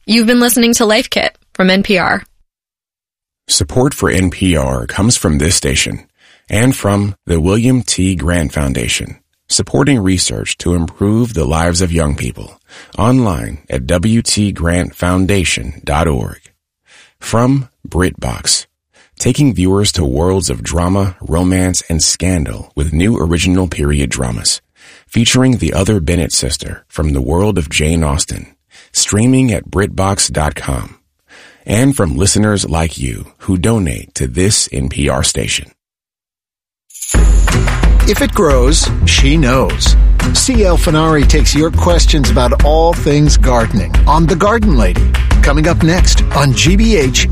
You've been listening to Life Kit from NPR. Support for NPR comes from this station and from the William T. Grant Foundation, supporting research to improve the lives of young people. Online at wtgrantfoundation.org. From BritBox, taking viewers to worlds of drama, romance, and scandal with new original period dramas, featuring the other Bennett sister from the world of Jane Austen, streaming at BritBox.com. And from listeners like you who donate to this NPR station. If it grows, she knows. C.L. Finari takes your questions about all things gardening on The Garden Lady, coming up next on GBH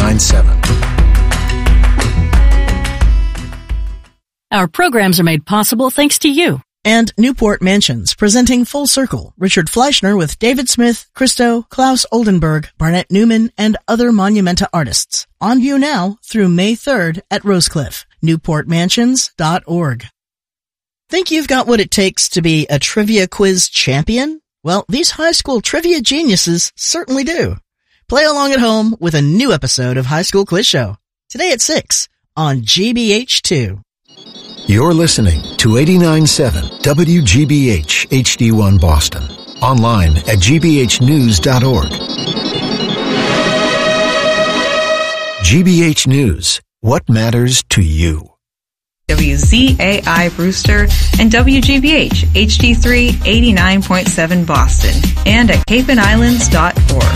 89.7. Our programs are made possible thanks to you. And Newport Mansions, presenting Full Circle, Richard Fleischner with David Smith, Christo, Klaus Oldenburg, Barnett Newman, and other Monumenta artists. On view now through May 3rd at Rosecliff. NewportMansions.org. Think you've got what it takes to be a trivia quiz champion? Well, these high school trivia geniuses certainly do. Play along at home with a new episode of High School Quiz Show. Today at 6 on GBH2. You're listening to 89.7 WGBH HD1 Boston. Online at gbhnews.org. GBH News. What matters to you? WZAI Brewster and WGBH HD3 89.7 Boston and at CapeandIslands.org.